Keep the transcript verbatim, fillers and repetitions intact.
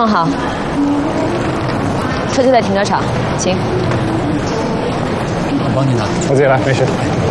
放好，车就在停车场，请。 我帮你拿， 我自己来，没事。